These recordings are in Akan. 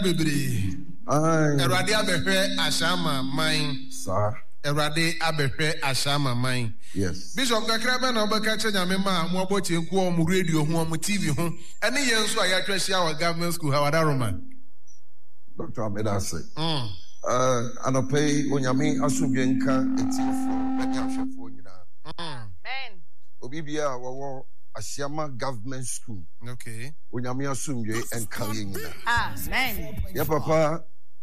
bebre. Erade abehwe ashama mine. Sir. Erade abehwe ashama mine. Yes. Bishop Kakraba na obeka che nyame ma mo oboche nku o mu radio ho o mu TV ho. Ene ye nso a ya twahia our government school Hawada Roman. Dr. Ameda say. Anope onyame asubye nka etifo bani ahwefo nyina. Amen. Obi bia wo Asiama Government School. Okay. Onyame asumye enka ye nyina. Amen. Ya papa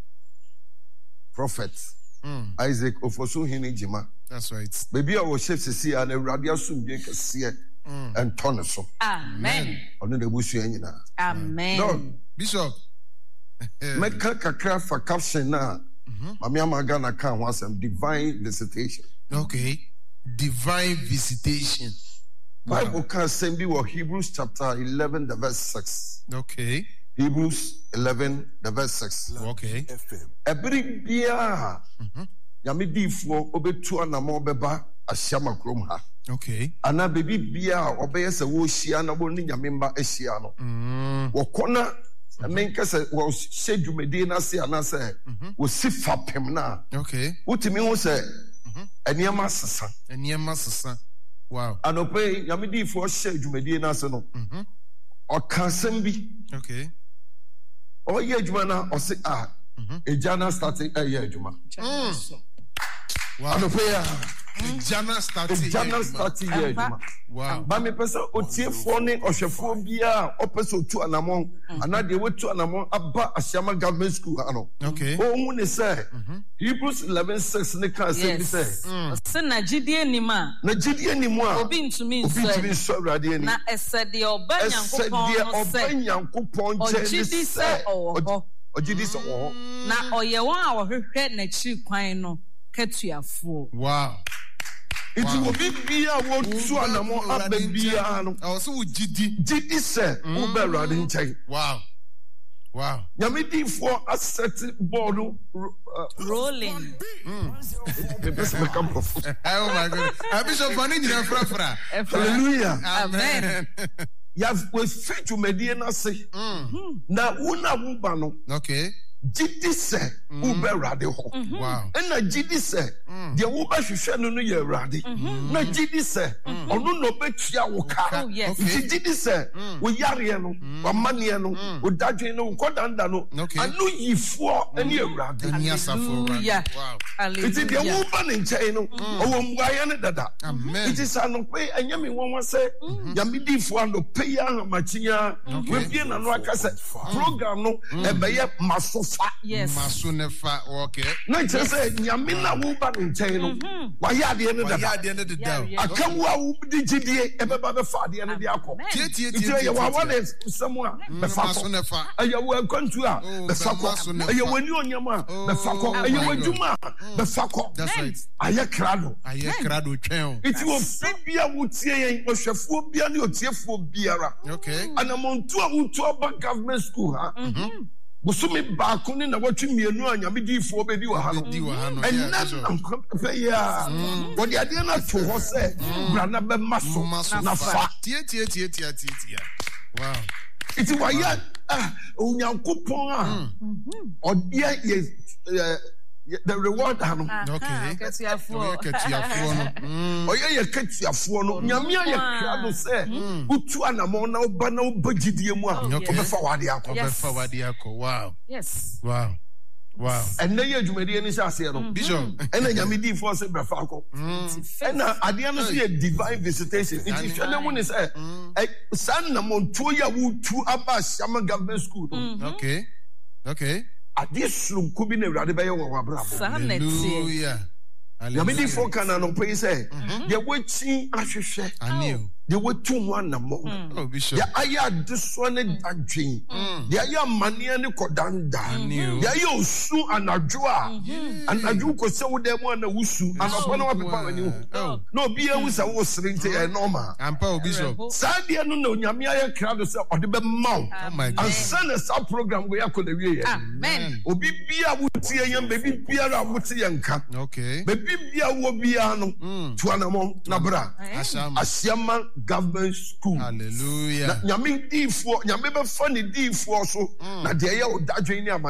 Prophet Isaac Ofosu Hini Jima. That's right. Baby I was chef sisi and Awurade asumye kese and turn so. Amen. Ono de busu nyina. Amen. No, Bishop. Meka kakra for caption na. Mami amaga na kan ho asem divine visitation. Okay. Divine visitation. Bible can send me what Hebrews chapter 11 the verse 6. Okay. Hebrews 11 the verse 6. Okay. Every bia yami difo obetu anamo beba Asiama krom ha. Okay. Ana baby bia obeye se wo hia na bo ni nyamemba ehia no. Wo kona menka se wo hye na se ana se wo sifa pem na. Okay. Wotimi ho se eniema sesa. Eniema sesa. Wow. Anope yami difo hye dwumedie na se no. Okasem bi. Okay. Oye adwuma na ose ejana starting adwuma. Wow. Anope ya Ejana starting adwuma. Wow. Ba me pesa otiefo ne ohwefo bia opesa otu anamon anade wetu anamon aba Asiama Government School ano. Okay. O hu ne say Hebrews 11:6 ne kan say bi say Se na gidie nima. na gidie nimu a Obi ntumi nso Awurade ani na esede oba Nyankopɔn ogidi se owo ogidi se owo na oye won a wohwehwe na chi kwan no katuafo. Wow. Iti obi bia wo tu anamon aba bia no so wo gidi se wo ba Awurade nkyɛn. Wow. Wow. Nyamidifo asset board Rolling. Oh my God. Bishop Fani nyina frafra. Hallelujah. Amen. Ya we fit to medina say. Na una wuba no. Okay. Gidi se ube Awurade ho. Wow. Na gidi se de wo ba hwehwe no no ye Awurade. Na gidi se ono no betua wo ka. Oh yes. Gidi se wo yare no, wo mane no, wo dadwen no, wo kodanda no. Anu yifo ani Awurade. Ani asafo. Wow. Iti de wo ba ne nkyɛn no, owo mwaye ne dada. Amen. Iti sa no pe anyame won se yamidifo ando pe ya hamachiya. We bie na no aka se program no ebeye maso. Yes. Masunefa. Okay. No, it says, Yamina Wuba in Chino. Why are the end of the day? I come who did GDA ever by the father and the alcohol. What is someone? The Fasunefa. You were going to the Fako. You were new on your man. The Fako. You were Juma. The Fako. That's right. I hear Crado. It will be a wood saying, or Shafobia, your tearful beera. Okay. And among two government school. Busumi bakuni na watu mienu anyamidifo bedi wa hano. And na ya wadi adia na to hose brana be maso na fa. Tia. Wow. Iti wa ya Onyankopon a odia ye the reward hano. Okay. Ketiafo no. Oye ye ketiafo no. Nyame ye krado se utu anamo na oba na obagidie mu a obefa wade akọ. Wow. Yes. Wow. And na ye dwumadi ni sase no. Bishop. And na nyame di for se befa akọ. And na ade no so ye divine visitation. It is na when is san na monto ya wutu aba Asiama Government School. Okay. Ade slumku bi na Awurade bɛyɛ wɔ w'abrabɔ. Hallelujah. Nyame fo kana no pɛ sɛ de wɔkyi ahwehwɛ de wɔtu ho anamɔ de ayɛ adesoa ne dadwen de ayɛ amanneɛ ne kɔdanda de ayɛ osu anadwo a anadwo kɔsɛ wo dɛ mu ana wosu anɔpɔ na wapepa w'ani ho na obi ahu sɛ wo sere nti ɛyɛ normal saa deɛ no na Onyame ayɛ krado sɛ ɔde bɛma wo ansa na saa program wei akɔ na wie yɛ obi bia wotie yɛn baabi biara a wote yɛn nka baabi bia wo bia no tuanamɔ na bra Asiama Government School. Hallelujah. Nyame bɛfa ne diifoɔ so na deɛ ɛyɛ wo dadwen ne ama